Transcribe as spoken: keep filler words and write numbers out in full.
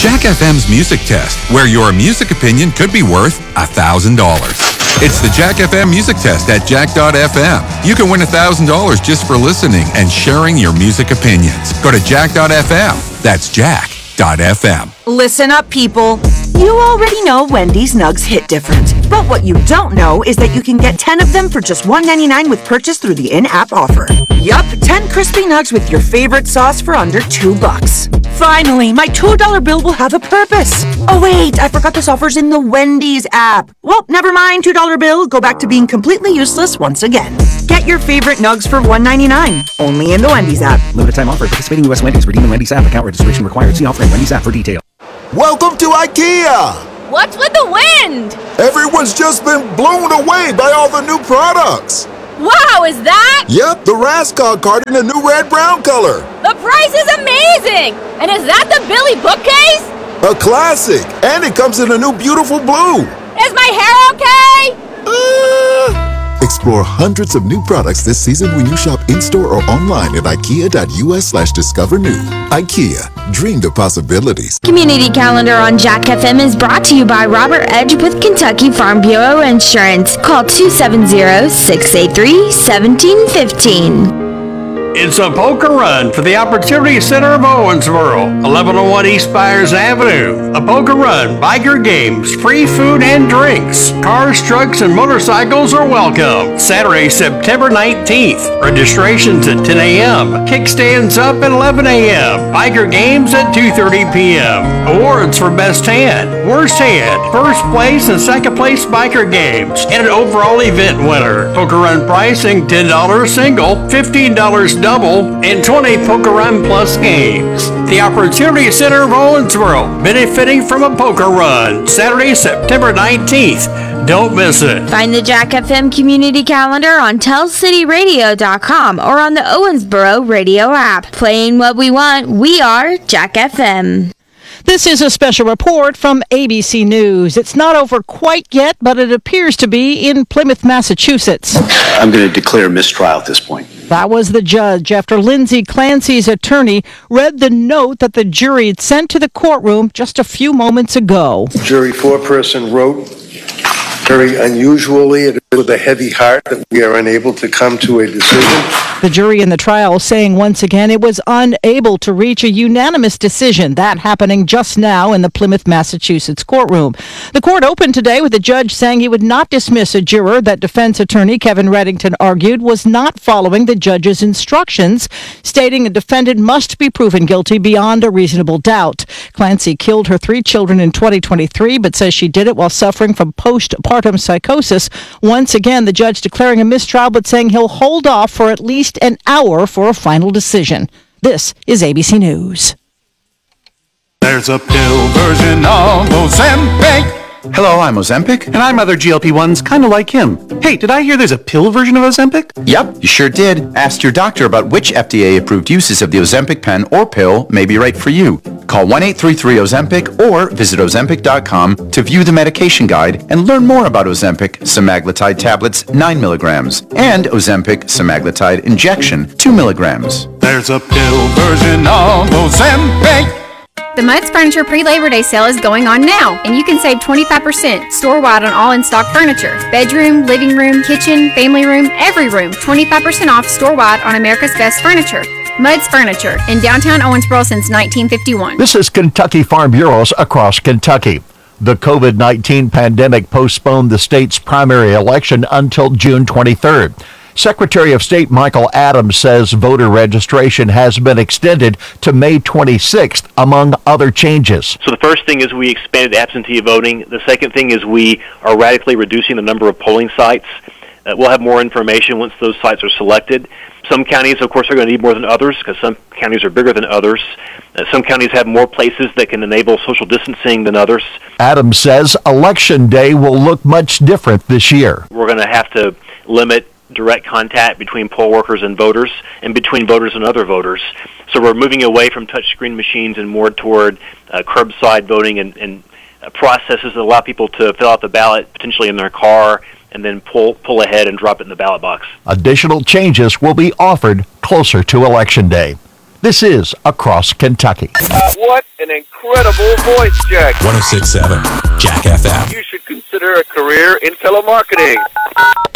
Jack F M's Music Test, where your music opinion could be worth one thousand dollars. It's the Jack F M Music Test at jack dot f m. You can win one thousand dollars just for listening and sharing your music opinions. Go to jack dot f m. That's jack dot f m. Listen up, people. You already know Wendy's Nugs hit different. But what you don't know is that you can get ten of them for just one ninety-nine with purchase through the in-app offer. Yup, ten crispy nugs with your favorite sauce for under two bucks. Finally, my two dollar bill will have a purpose. Oh wait, I forgot this offer's in the Wendy's app. Well, never mind, two dollar bill. Go back to being completely useless once again. Get your favorite nugs for one ninety-nine. Only in the Wendy's app. Limited time offer. Participating U S Wendy's. Redeem the Wendy's app. Account registration required. See offer in Wendy's app for detail. Welcome to IKEA! What's with the wind? Everyone's just been blown away by all the new products. Wow, is that? Yep, the Raskog card in a new red-brown color. The price is amazing! And is that the Billy bookcase? A classic, and it comes in a new beautiful blue. Is my hair okay? Uh... Explore hundreds of new products this season when you shop in-store or online at ikea dot u s slash discover new. IKEA, dream the possibilities. Community Calendar on Jack F M is brought to you by Robert Edge with Kentucky Farm Bureau Insurance. Call two seven zero, six eight three, one seven one five. It's a polka run for the Opportunity Center of Owensboro, eleven oh one East Byers Avenue. A polka run, biker games, free food and drinks. Cars, trucks, and motorcycles are welcome. Saturday, September nineteenth. Registration's at ten a.m. Kickstands up at eleven a.m. Biker games at two thirty p.m. Awards for Best Hand, Worst Hand, First Place and Second Place Biker Games, and an overall event winner. Polka run pricing ten dollars single, fifteen dollars double, and twenty Polka Run Plus games. The Opportunity Center of Owensboro, benefiting from a polka run. Saturday, September nineteenth. Don't miss it. Find the Jack F M Community Calendar on tell city radio dot com or on the Owensboro Radio app. Playing what we want, we are Jack F M. This is a special report from A B C News. It's not over quite yet, but it appears to be in Plymouth, Massachusetts. I'm going to declare mistrial at this point. That was the judge after Lindsay Clancy's attorney read the note that the jury had sent to the courtroom just a few moments ago. Jury foreperson wrote, very unusually, it is with a heavy heart that we are unable to come to a decision. The jury in the trial saying once again it was unable to reach a unanimous decision. That happening just now in the Plymouth, Massachusetts courtroom. The court opened today with the judge saying he would not dismiss a juror that defense attorney Kevin Reddington argued was not following the judge's instructions, stating a defendant must be proven guilty beyond a reasonable doubt. Clancy killed her three children in twenty twenty-three, but says she did it while suffering from postpartum psychosis. Once again, the judge declaring a mistrial, but saying he'll hold off for at least an hour for a final decision. This is A B C News. There's a pill version of Ozempic. Hello, I'm Ozempic. And I'm other G L P ones kind of like him. Hey, did I hear there's a pill version of Ozempic? Yep, you sure did. Ask your doctor about which F D A-approved uses of the Ozempic pen or pill may be right for you. Call one eight three three Ozempic or visit ozempic dot com to view the medication guide and learn more about Ozempic semaglutide tablets nine milligrams and Ozempic semaglutide injection two milligrams. There's a pill version of Ozempic. The Mudd's Furniture pre-Labor Day sale is going on now, and you can save twenty-five percent store-wide on all in-stock furniture. Bedroom, living room, kitchen, family room, every room. twenty-five percent off store-wide on America's Best Furniture. Mudd's Furniture, in downtown Owensboro since nineteen fifty-one. This is Kentucky Farm Bureaus across Kentucky. The covid nineteen pandemic postponed the state's primary election until June twenty-third. Secretary of State Michael Adams says voter registration has been extended to May twenty-sixth, among other changes. So the first thing is we expanded absentee voting. The second thing is we are radically reducing the number of polling sites. Uh, we'll have more information once those sites are selected. Some counties, of course, are going to need more than others because some counties are bigger than others. Uh, some counties have more places that can enable social distancing than others. Adams says Election Day will look much different this year. We're going to have to limit direct contact between poll workers and voters and between voters and other voters. So we're moving away from touchscreen machines and more toward uh, curbside voting and, and uh, processes that allow people to fill out the ballot potentially in their car and then pull pull ahead and drop it in the ballot box. Additional changes will be offered closer to Election Day. This is Across Kentucky. What an incredible voice, Jack. one oh six point seven, Jack F M. You should consider a career in telemarketing.